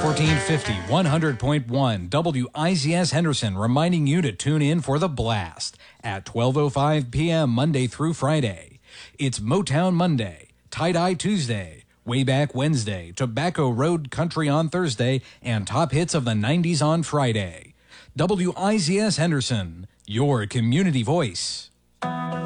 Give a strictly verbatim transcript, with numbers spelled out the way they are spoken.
fourteen fifty, one hundred point one W I Z S Henderson, reminding you to tune in for The Blast at twelve oh five p.m. Monday through Friday. It's Motown Monday, Tie-Dye Tuesday, Way Back Wednesday, Tobacco Road Country on Thursday, and Top Hits of the nineties on Friday. W I Z S Henderson, your community voice.